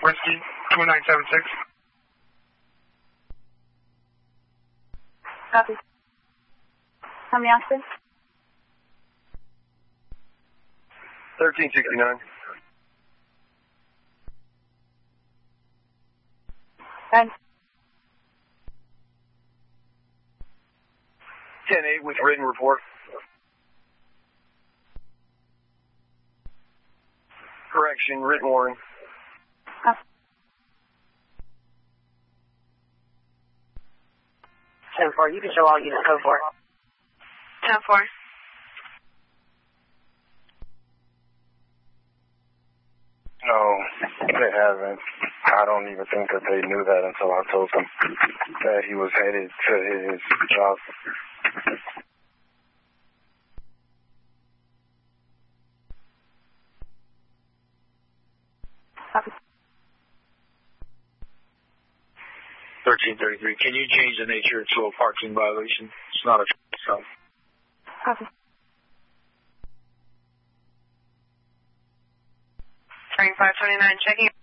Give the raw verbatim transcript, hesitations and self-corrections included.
Whiskey, two nine seven six. Copy. How many occupants? thirteen sixty-nine. Good. ten eight with written report. Correction, written warning. Copy. ten four, you can show all units code four. ten four. No, they haven't. I don't even think that they knew that until I told them that he was headed to his job. Copy. thirteen thirty-three, can you change the nature to a parking violation? It's not a stop. Copy. Train five twenty-nine, checking.